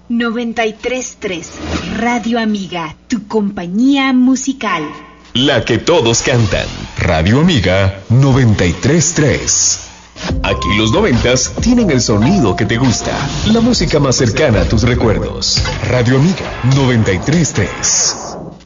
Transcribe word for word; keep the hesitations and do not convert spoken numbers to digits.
noventa y tres punto tres Radio Amiga, tu compañía musical. La que todos cantan. Radio Amiga noventa y tres punto tres. Aquí los noventas tienen el sonido que te gusta, la música más cercana a tus recuerdos. Radio Amiga noventa y tres punto tres.